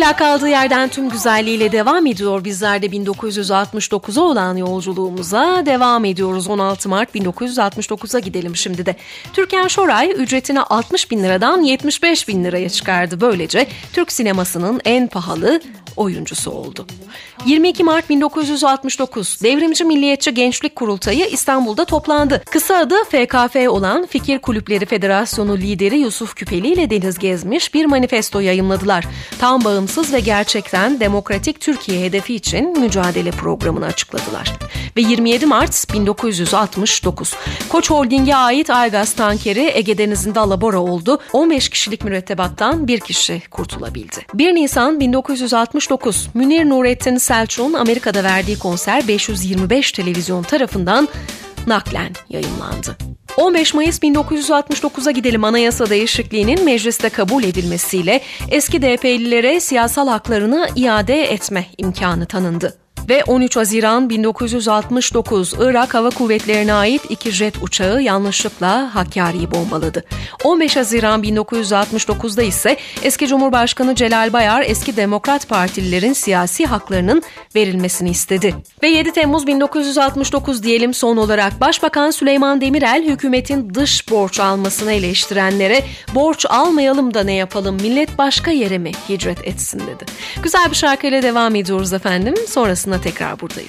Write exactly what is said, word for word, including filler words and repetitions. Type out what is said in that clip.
Hala kaldığı yerden tüm güzelliğiyle devam ediyor. Bizler de bin dokuz yüz altmış dokuza olan yolculuğumuza devam ediyoruz. on altı Mart bin dokuz yüz altmış dokuza gidelim şimdi de. Türkan Şoray ücretini altmış bin liradan yetmiş beş bin liraya çıkardı. Böylece Türk sinemasının en pahalı oyuncusu oldu. yirmi iki Mart bin dokuz yüz altmış dokuz Devrimci Milliyetçi Gençlik Kurultayı İstanbul'da toplandı. Kısa adı F K F olan Fikir Kulüpleri Federasyonu lideri Yusuf Küpeli ile Deniz Gezmiş bir manifesto yayımladılar. Tam bağımsız ve gerçekten demokratik Türkiye hedefi için mücadele programını açıkladılar. Ve yirmi yedi Mart bin dokuz yüz altmış dokuz Koç Holding'e ait Aygaz tankeri Ege Denizi'nde alabora oldu. on beş kişilik mürettebattan bir kişi kurtulabildi. bir Nisan bin dokuz yüz altmış dokuz Münir Nurettin Selçuk'un Amerika'da verdiği konser beş yüz yirmi beş televizyon tarafından naklen yayımlandı. on beş Mayıs bin dokuz yüz altmış dokuza gidelim. Anayasa değişikliğinin mecliste kabul edilmesiyle eski D P'lilere siyasal haklarını iade etme imkanı tanındı. Ve on üç Haziran bin dokuz yüz altmış dokuz Irak Hava Kuvvetleri'ne ait iki jet uçağı yanlışlıkla Hakkari'yi bombaladı. on beş Haziran bin dokuz yüz altmış dokuzda ise eski Cumhurbaşkanı Celal Bayar eski Demokrat Partililerin siyasi haklarının verilmesini istedi. Ve yedi Temmuz bin dokuz yüz altmış dokuz diyelim son olarak. Başbakan Süleyman Demirel hükümetin dış borç almasını eleştirenlere borç almayalım da ne yapalım, millet başka yere mi hicret etsin dedi. Güzel bir şarkıyla devam ediyoruz efendim. Sonrasında tekrar buradayız.